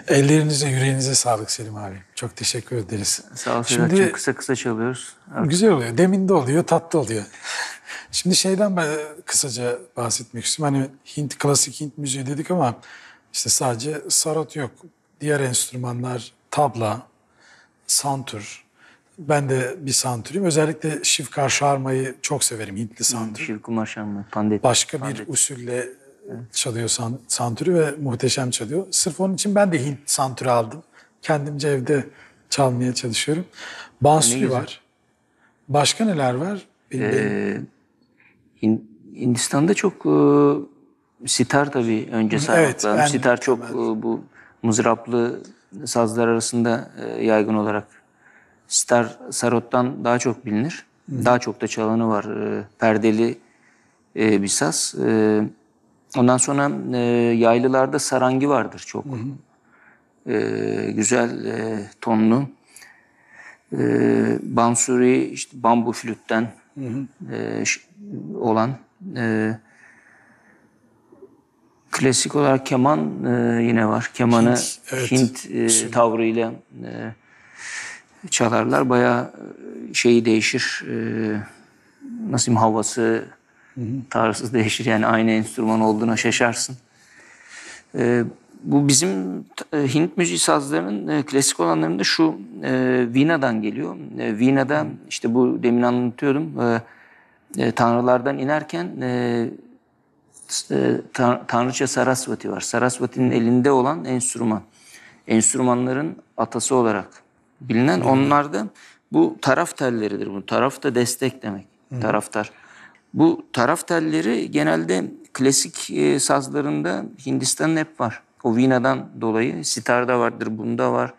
Ellerinize, yüreğinize sağlık Selim abi. Çok teşekkür ederiz. Sağ ol Şimdi Sedat'cığım. Kısa kısa çalıyoruz. Evet. güzel oluyor. Demin de oluyor, tatlı oluyor. Şimdi şeyden ben kısaca bahsetmek istiyorum. Hani klasik Hint müziği dedik ama işte sadece sarot yok. Diğer enstrümanlar, tabla, santur. Ben de bir santürüyüm. Özellikle Şivkar Sharma'yı çok severim, Hintli santur. Shiv Kumar Sharma, Pandit. Başka bir usulle çalıyor santürü ve muhteşem çalıyor. Sırf onun için ben de Hint santürü aldım. Kendimce evde çalmaya çalışıyorum. Bansuri güzel. var. Başka neler var? Bilmiyorum. Hindistan'da çok sitar tabii önce Evet, saymak lazım. en Sitar çok mükemmel. bu mızraplı sazlar arasında yaygın olarak. Sitar sarottan daha çok bilinir. Daha çok da çalanı var. Perdeli bir saz. Ondan sonra yaylılarda sarangi vardır çok. Güzel tonlu. Bansuri işte bambu flütten olan klasik olarak keman yine var. Kemanı Hint, evet. Hint tavrıyla çalarlar. Bayağı şeyi değişir. Nasıl diyeyim, havası tarzı değişir. Yani aynı enstrüman olduğuna şaşarsın. Bu bizim Hint müziği sazlarının klasik olanlarında şu Vina'dan geliyor. Vina'da işte bu demin anlatıyordum. Tanrılardan inerken Tanrıça Sarasvati var. Sarasvati'nin elinde olan enstrüman. Enstrümanların atası olarak bilinen. Onlar da bu taraf telleridir. Bu taraf da destek demek. Taraftar. Bu taraf telleri genelde klasik sazlarında Hindistan'ın hep var. O Vina'dan dolayı sitarda vardır, bunda var.